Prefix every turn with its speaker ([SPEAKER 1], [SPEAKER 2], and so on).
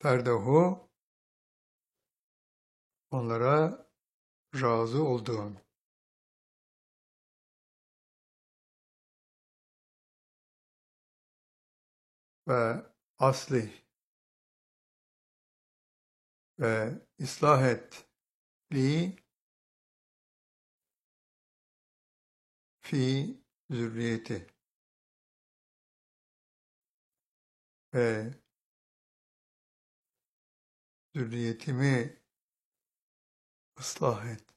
[SPEAKER 1] ferdehu, onlara razı olduğun. Ve aslih, ve ıslah et li fi zürriyeti, ve zürriyetimi ıslah et.